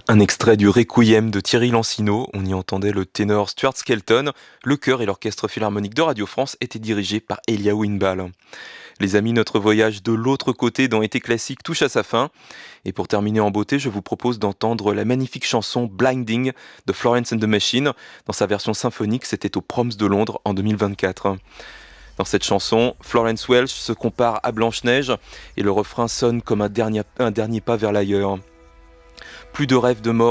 Un extrait du Requiem de Thierry Lancinot, on y entendait le ténor Stuart Skelton, le chœur et l'orchestre philharmonique de Radio France étaient dirigés par Elia Winbal. Les amis, notre voyage de l'autre côté dans Été classique touche à sa fin. Et pour terminer en beauté, je vous propose d'entendre la magnifique chanson Blinding de Florence and the Machine. Dans sa version symphonique, c'était au Proms de Londres en 2024. Dans cette chanson, Florence Welch se compare à Blanche-Neige et le refrain sonne comme un dernier pas vers l'ailleurs. Plus de rêves de mort.